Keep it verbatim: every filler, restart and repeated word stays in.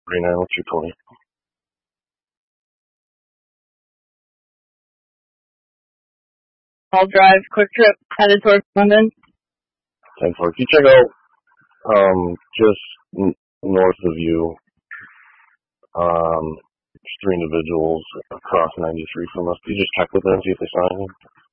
forty-nine with two twenty. I'll drive, quick trip, headed towards London. ten four. Can you check out um, just n- north of you, um, three individuals across ninety-three from us? Can you just check with them, see if they saw anything?